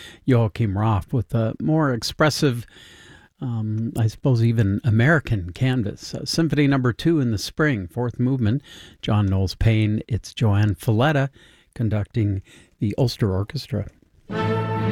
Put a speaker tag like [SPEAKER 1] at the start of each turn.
[SPEAKER 1] Joachim Roth with a more expressive, I suppose even American canvas. Symphony Number 2 in the Spring, fourth movement, John Knowles Paine. It's Joanne Falletta conducting the Ulster Orchestra.